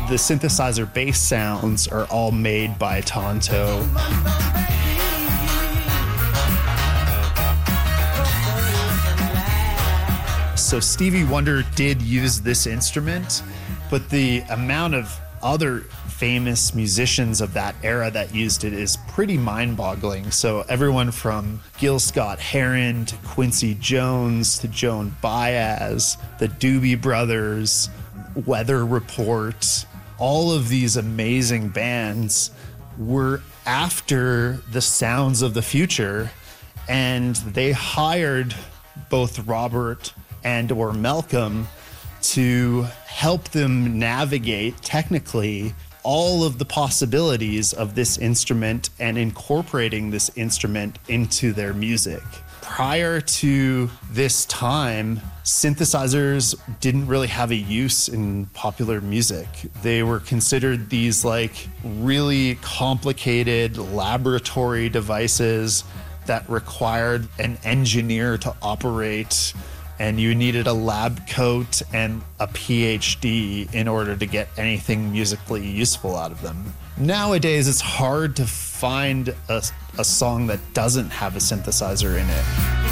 The synthesizer bass sounds are all made by Tonto. So Stevie Wonder did use this instrument, but the amount of other famous musicians of that era that used it is pretty mind-boggling. So everyone from Gil Scott-Heron to Quincy Jones to Joan Baez, the Doobie Brothers, Weather Report, all of these amazing bands were after the sounds of the future, and they hired both Robert and or Malcolm to help them navigate technically all of the possibilities of this instrument and incorporating this instrument into their music. Prior to this time, synthesizers didn't really have a use in popular music. They were considered these like really complicated laboratory devices that required an engineer to operate, and you needed a lab coat and a PhD in order to get anything musically useful out of them. Nowadays, it's hard to find a song that doesn't have a synthesizer in it.